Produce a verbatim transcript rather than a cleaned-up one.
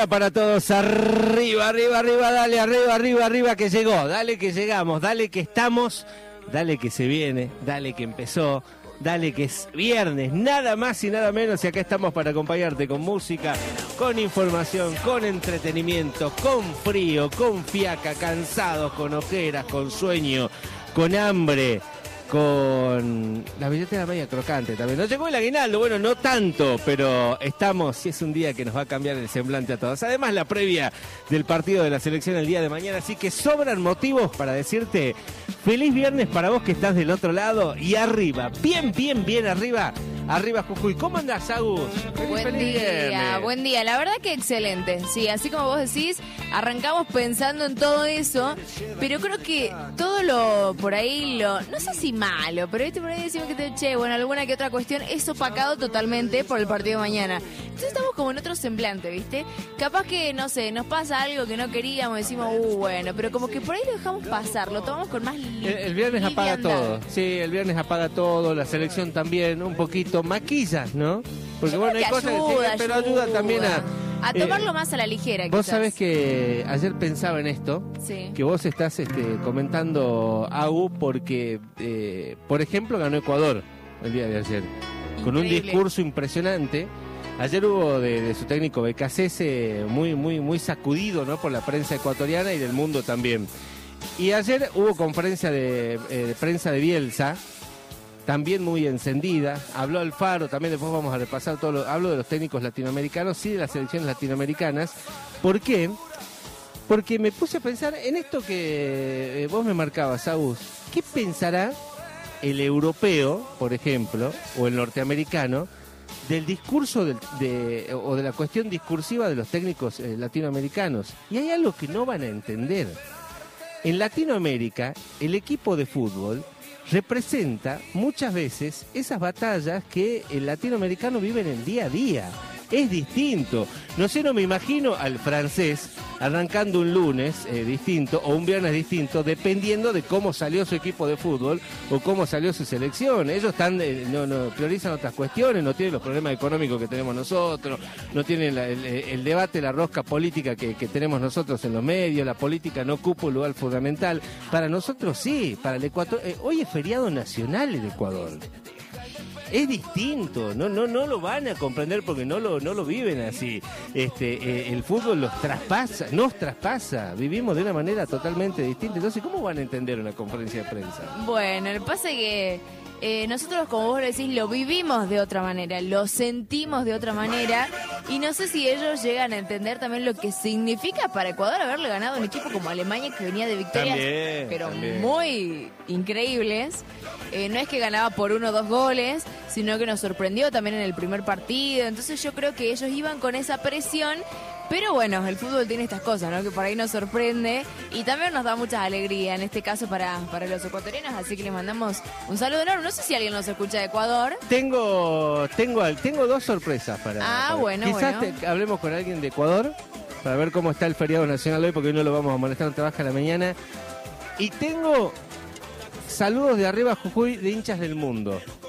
Para todos, arriba, arriba, arriba, dale, arriba, arriba, arriba, que llegó, dale que llegamos, dale que estamos, dale que se viene, dale que empezó, dale que es viernes, nada más y nada menos, y acá estamos para acompañarte con música, con información, con entretenimiento, con frío, con fiaca, cansados, con ojeras, con sueño, con hambre, con la billetera media crocante también. Nos llegó el aguinaldo, bueno, no tanto, pero estamos, si es un día que nos va a cambiar el semblante a todos. Además, la previa del partido de la selección el día de mañana, así que sobran motivos para decirte feliz viernes para vos que estás del otro lado y arriba, bien, bien, bien arriba, arriba Jujuy. ¿Cómo andás, Agus? Feliz, buen feliz día, viernes. Buen día. La verdad que excelente. Sí, así como vos decís, arrancamos pensando en todo eso, pero creo que todo lo por ahí, lo no sé si malo, pero ¿viste? Por ahí decimos que te, che, bueno, alguna que otra cuestión es opacado totalmente por el partido de mañana. Entonces estamos como en otro semblante, ¿viste? Capaz que, no sé, nos pasa algo que no queríamos, decimos, uh, bueno, pero como que por ahí lo dejamos pasar, lo tomamos con más li- El, el viernes apaga todo, sí, el viernes apaga todo, la selección también, un poquito, maquilla, ¿no? Porque Yo bueno, creo hay que cosas ayuda, que sirven, pero ayuda también a... A tomarlo eh, más a la ligera, Vos quizás. sabés que ayer pensaba en esto, Sí. que vos estás este, comentando, Agu, porque, eh, por ejemplo, ganó Ecuador el día de ayer, con un Increíble. discurso impresionante. Ayer hubo de, de su técnico Becasese muy, muy, muy sacudido, ¿no?, por la prensa ecuatoriana y del mundo también. Y ayer hubo conferencia de, eh, de prensa de Bielsa, también muy encendida. Habló Alfaro, también después vamos a repasar todo lo, hablo de los técnicos latinoamericanos, sí, de las selecciones latinoamericanas. ¿Por qué? Porque me puse a pensar en esto que eh, vos me marcabas, Agus. ¿Qué pensará el europeo, por ejemplo, o el norteamericano, del discurso del- de, o de la cuestión discursiva de los técnicos eh, latinoamericanos? Y hay algo que no van a entender. En Latinoamérica, el equipo de fútbol representa muchas veces esas batallas que el latinoamericano vive en el día a día. Es distinto. No sé, no me imagino al francés arrancando un lunes eh, distinto o un viernes distinto, dependiendo de cómo salió su equipo de fútbol o cómo salió su selección. Ellos están eh, no, no priorizan otras cuestiones, no tienen los problemas económicos que tenemos nosotros, no tienen la- el, el debate, la rosca política que, que tenemos nosotros en los medios. La política no ocupa un lugar fundamental. Para nosotros sí, para el Ecuador. Eh, hoy es feriado nacional en Ecuador. Es distinto, no, no, no lo van a comprender porque no lo, no lo viven así. Este, eh, el fútbol los traspasa, nos traspasa, vivimos de una manera totalmente distinta. Entonces, ¿cómo van a entender una conferencia de prensa? Bueno, lo que pasa es que eh, nosotros, como vos lo decís, lo vivimos de otra manera, lo sentimos de otra manera, y no sé si ellos llegan a entender también lo que significa para Ecuador haberle ganado a un equipo como Alemania, que venía de victorias, También, pero también. muy increíbles. Eh, no es que ganaba por uno o dos goles, sino que nos sorprendió también en el primer partido. Entonces yo creo que ellos iban con esa presión. Pero bueno, el fútbol tiene estas cosas, ¿no? Que por ahí nos sorprende y también nos da mucha alegría, en este caso para, para los ecuatorianos, así que les mandamos un saludo enorme. No sé si alguien nos escucha de Ecuador. Tengo, tengo, al- tengo dos sorpresas para. Ah, para- bueno, Quizás bueno. te- hablemos con alguien de Ecuador para ver cómo está el feriado nacional hoy, porque hoy no lo vamos a molestar, no trabaja a la mañana. Y tengo saludos de arriba Jujuy de hinchas del mundo.